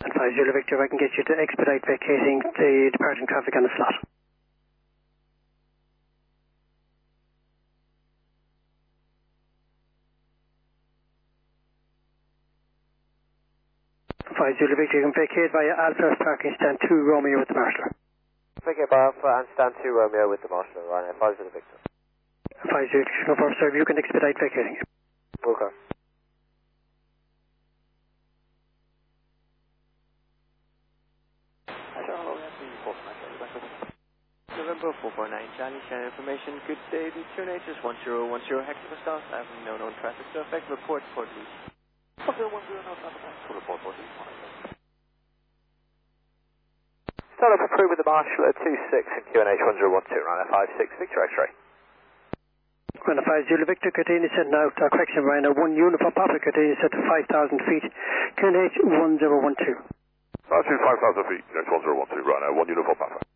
And 5 Zulu Victor, if I can get you to expedite vacating the departing traffic on the slot. Five Zulu Victor, you can vacate via Alpha parking stand 2 Romeo with the Marshal. Vacate by Alpha and stand 2 Romeo with the Marshal, Ryanair 5 Zulu Victor. 5 Zulu Victor, confirm, sir, you can expedite vacating. Okay. November 449 Charlie, sharing information. Good day, the 2H's 1010 hectare stars, having no known traffic to affect. Report, port please. 1010 no traffic, report, port please. Start up approved with the Marshal at 26 and QNH 1012, Ryanair 56, Victor X-ray. Ryanair 5 Zulu Victor, Catania sent out, correction, Ryanair 1 Uniform Papa, Catania set to 5,000 feet, QNH 1012. 5,000 feet, QNH 1012, Ryanair 1 Uniform Papa.